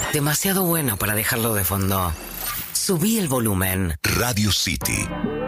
Demasiado bueno para dejarlo de fondo. Subí el volumen. Radio City.